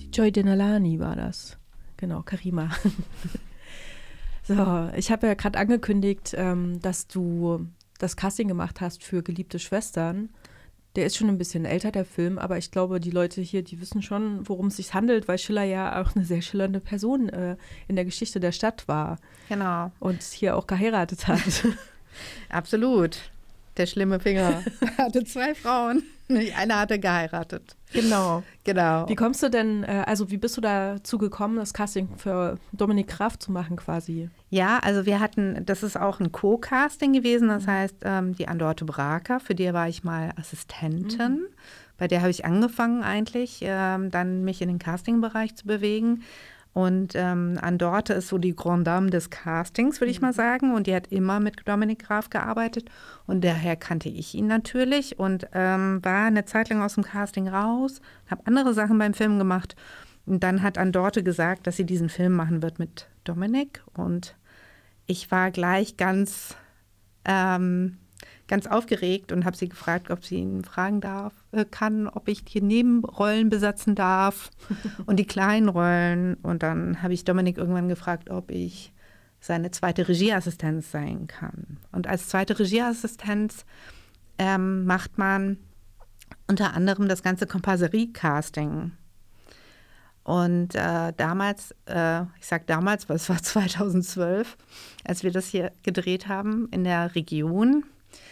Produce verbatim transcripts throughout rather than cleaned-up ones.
Joy Denalani war das. Genau, Karima. So, ich habe ja gerade angekündigt, ähm, dass du das Casting gemacht hast für Geliebte Schwestern. Der ist schon ein bisschen älter, der Film, aber ich glaube, die Leute hier, die wissen schon, worum es sich handelt, weil Schiller ja auch eine sehr schillernde Person äh, in der Geschichte der Stadt war. Genau. Und hier auch geheiratet hat. Absolut. Der schlimme Finger hatte zwei Frauen. Eine hatte geheiratet. Genau. Genau. Wie kommst du denn, äh, also wie bist du dazu gekommen, das Casting für Dominik Graf zu machen quasi? Ja, also wir hatten, das ist auch ein Co-Casting gewesen, das heißt, ähm, die Andorte Braker, für die war ich mal Assistentin. Mhm. Bei der habe ich angefangen eigentlich, ähm, dann mich in den Castingbereich zu bewegen. Und ähm, Andorte ist so die Grande Dame des Castings, würde ich mal sagen. Und die hat immer mit Dominik Graf gearbeitet. Und daher kannte ich ihn natürlich und ähm, war eine Zeit lang aus dem Casting raus, habe andere Sachen beim Film gemacht. Und dann hat Andorte gesagt, dass sie diesen Film machen wird mit Dominik. Und ich war gleich ganz, ähm, ganz aufgeregt und habe sie gefragt, ob sie ihn fragen darf, äh, kann, ob ich hier Nebenrollen besetzen darf und die kleinen Rollen. Und dann habe ich Dominik irgendwann gefragt, ob ich seine zweite Regieassistenz sein kann. Und als zweite Regieassistenz ähm, macht man unter anderem das ganze Komparserie-Casting. Und äh, damals, äh, ich sage damals, weil es war zweitausendzwölf, als wir das hier gedreht haben in der Region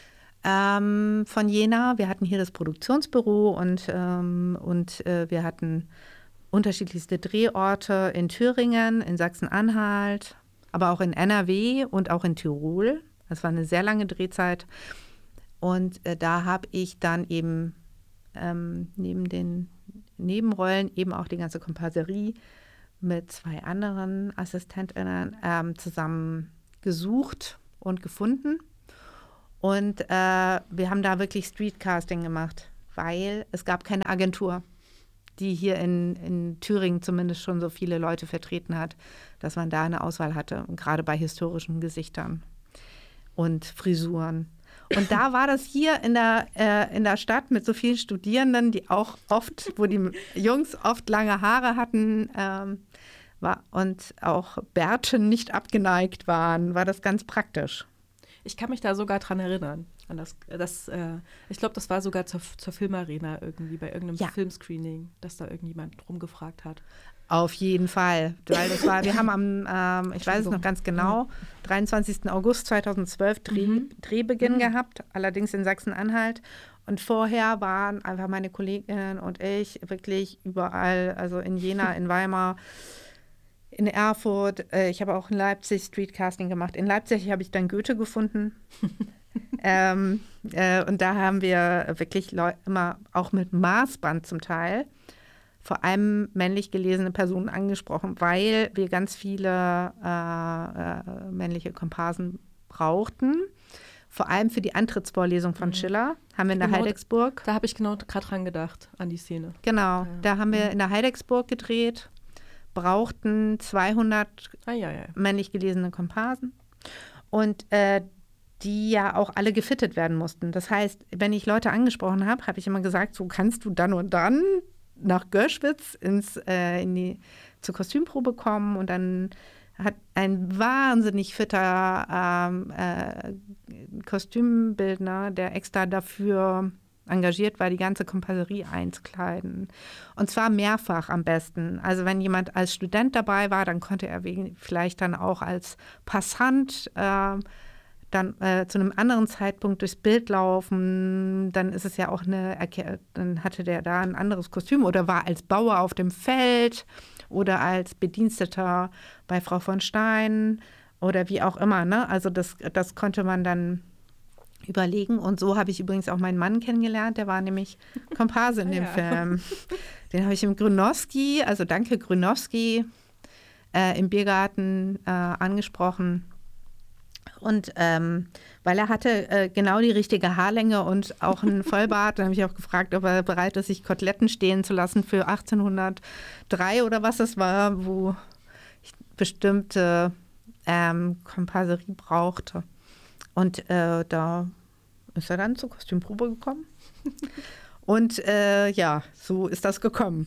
ähm, von Jena. Wir hatten hier das Produktionsbüro und, ähm, und äh, wir hatten unterschiedlichste Drehorte in Thüringen, in Sachsen-Anhalt, aber auch in N R W und auch in Tirol. Das war eine sehr lange Drehzeit. Und äh, da habe ich dann eben ähm, neben den Nebenrollen eben auch die ganze Komparserie mit zwei anderen AssistentInnen ähm, zusammen gesucht und gefunden. Und äh, wir haben da wirklich Streetcasting gemacht, weil es gab keine Agentur, die hier in, in Thüringen zumindest schon so viele Leute vertreten hat, dass man da eine Auswahl hatte, gerade bei historischen Gesichtern und Frisuren. Und da war das hier in der, äh, in der Stadt mit so vielen Studierenden, die auch oft, wo die Jungs oft lange Haare hatten ähm, war, und auch Bärten nicht abgeneigt waren, war das ganz praktisch. Ich kann mich da sogar dran erinnern. An das, das, äh, ich glaube, das war sogar zur, zur Filmarena irgendwie, bei irgendeinem ja. Filmscreening, dass da irgendjemand rumgefragt hat. Auf jeden Fall, weil das war, wir haben am, ähm, ich weiß es noch ganz genau, dreiundzwanzigsten August zweitausendzwölf Dreh, mhm. Drehbeginn mhm. gehabt, allerdings in Sachsen-Anhalt. Und vorher waren einfach meine Kolleginnen und ich wirklich überall, also in Jena, in Weimar, in Erfurt. Äh, ich habe auch in Leipzig Streetcasting gemacht. In Leipzig habe ich dann Goethe gefunden. ähm, äh, und da haben wir wirklich Leu- immer auch mit Maßband zum Teil vor allem männlich gelesene Personen angesprochen, weil wir ganz viele äh, äh, männliche Komparsen brauchten. Vor allem für die Antrittsvorlesung von mhm. Schiller haben wir in der genau, Heidecksburg. Da habe ich genau gerade dran gedacht, an die Szene. Genau, ja. da haben wir in der Heidecksburg gedreht, brauchten zweihundert ah, ja, ja. männlich gelesene Komparsen und äh, die ja auch alle gefittet werden mussten. Das heißt, wenn ich Leute angesprochen habe, habe ich immer gesagt, so kannst du dann und dann nach Göschwitz ins, äh, in die, zur Kostümprobe kommen und dann hat ein wahnsinnig fitter ähm, äh, Kostümbildner, der extra dafür engagiert war, die ganze Komparserie einzukleiden. Und zwar mehrfach am besten. Also wenn jemand als Student dabei war, dann konnte er wegen, vielleicht dann auch als Passant äh, dann äh, zu einem anderen Zeitpunkt durchs Bild laufen, dann ist es ja auch eine, dann hatte der da ein anderes Kostüm oder war als Bauer auf dem Feld oder als Bediensteter bei Frau von Stein oder wie auch immer, ne? Also das, das konnte man dann überlegen und so habe ich übrigens auch meinen Mann kennengelernt, der war nämlich Komparse in dem ja. Film. Den habe ich im Grünowski, also danke Grünowski, äh, im Biergarten äh, angesprochen. Und ähm, weil er hatte äh, genau die richtige Haarlänge und auch einen Vollbart, dann habe ich auch gefragt, ob er bereit ist, sich Koteletten stehen zu lassen für achtzehnhundertdrei oder was das war, wo ich bestimmte ähm, Komparserie brauchte. Und äh, da ist er dann zur Kostümprobe gekommen. Und äh, ja, so ist das gekommen.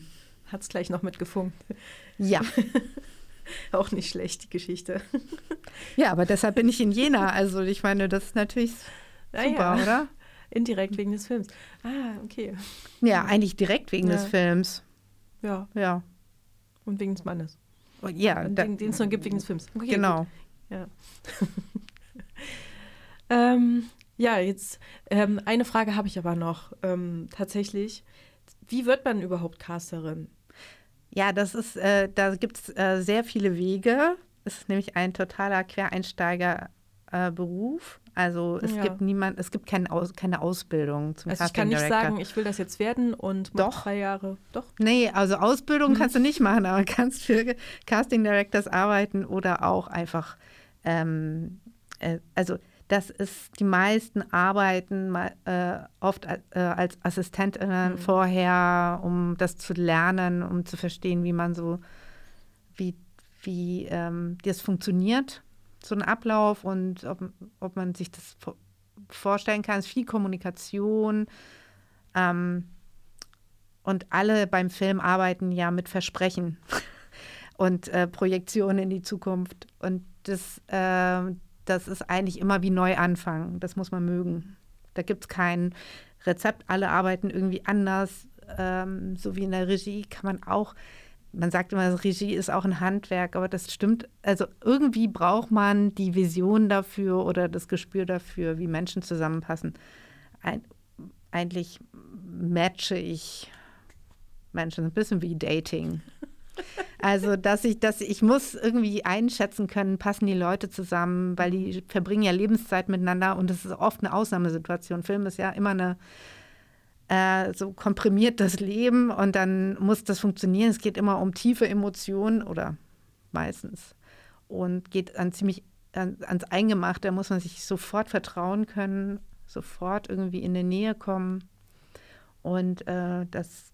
hat es gleich noch mitgefunkt. Ja. Auch nicht schlecht, die Geschichte. Ja, aber deshalb bin ich in Jena. Also ich meine, das ist natürlich super, ja, ja. oder? Indirekt wegen des Films. Ah, okay. Ja, eigentlich direkt wegen ja. des Films. Ja. Ja. Und wegen des Mannes. Ja. Und den, den es noch gibt wegen des Films. Okay, genau. Gut. Ja. ähm, ja, jetzt ähm, eine Frage habe ich aber noch. Ähm, tatsächlich, wie wird man überhaupt Casterin? Ja, das ist, äh, da gibt es äh, sehr viele Wege. Es ist nämlich ein totaler Quereinsteiger-Beruf. Äh, also es ja. gibt niemand, es gibt kein Aus, keine Ausbildung zum Also ich Casting kann nicht Director. sagen, ich will das jetzt werden und mach Doch. drei Jahre. Doch. Nee, also Ausbildung Hm. kannst du nicht machen, aber kannst für Casting Directors arbeiten oder auch einfach, ähm, äh, also das ist, die meisten arbeiten mal, äh, oft äh, als Assistentinnen Mhm. vorher, um das zu lernen, um zu verstehen, wie man so, wie, wie ähm, das funktioniert, so ein Ablauf und ob, ob man sich das vor, vorstellen kann. Es ist viel Kommunikation. Ähm, und alle beim Film arbeiten ja mit Versprechen und äh, Projektionen in die Zukunft. Und das äh, Das ist eigentlich immer wie neu anfangen. Das muss man mögen. Da gibt es kein Rezept. Alle arbeiten irgendwie anders. Ähm, so wie in der Regie kann man auch, man sagt immer, Regie ist auch ein Handwerk, aber das stimmt. Also irgendwie braucht man die Vision dafür oder das Gespür dafür, wie Menschen zusammenpassen. Ein, eigentlich matche ich Menschen, ein bisschen wie Dating. Also, dass ich, dass ich muss irgendwie einschätzen können, passen die Leute zusammen, weil die verbringen ja Lebenszeit miteinander und das ist oft eine Ausnahmesituation. Film ist ja immer eine äh, so komprimiert das Leben und dann muss das funktionieren. Es geht immer um tiefe Emotionen oder meistens und geht an ziemlich an, ans Eingemachte. Da muss man sich sofort vertrauen können, sofort irgendwie in die Nähe kommen und äh, das